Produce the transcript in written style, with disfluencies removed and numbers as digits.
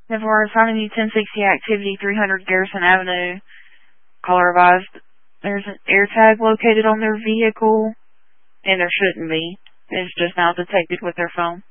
Nevertheless, finding 1060 activity 300 Garrison Avenue. Caller advised there's an AirTag located on their vehicle, and there shouldn't be. It's just now detected with their phone.